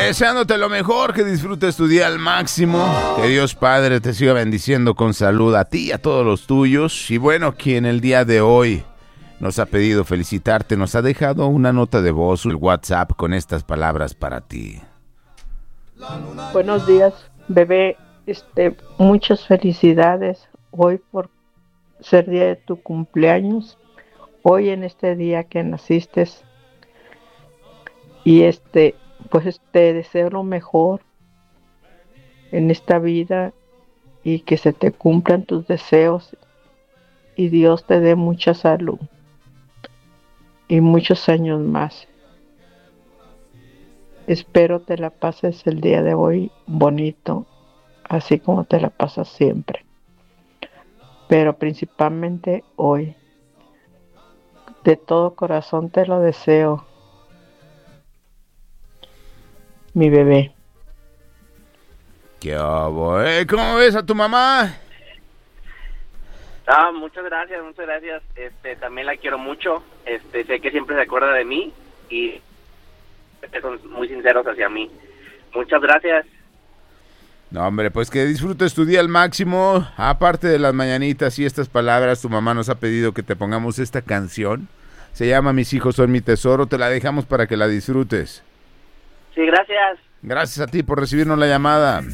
Deseándote lo mejor, que disfrutes tu día al máximo, que Dios Padre te siga bendiciendo con salud a ti y a todos los tuyos. Y bueno, quien el día de hoy nos ha pedido felicitarte, nos ha dejado una nota de voz, el WhatsApp, con estas palabras para ti. Buenos días, bebé. Muchas felicidades hoy por ser día de tu cumpleaños. Hoy en este día que naciste. Y pues te deseo lo mejor en esta vida y que se te cumplan tus deseos y Dios te dé mucha salud y muchos años más. Espero te la pases el día de hoy bonito, así como te la pasas siempre. Pero principalmente hoy. De todo corazón te lo deseo, mi bebé. ¿Qué hago? ¿Cómo ves a tu mamá? Muchas gracias. También la quiero mucho. Sé que siempre se acuerda de mí y son muy sinceros hacia mí. Muchas gracias. No, hombre, pues que disfrutes tu día al máximo. Aparte de las mañanitas y estas palabras, tu mamá nos ha pedido que te pongamos esta canción. Se llama Mis hijos son mi tesoro. Te la dejamos para que la disfrutes. Sí, gracias. Gracias a ti por recibirnos la llamada.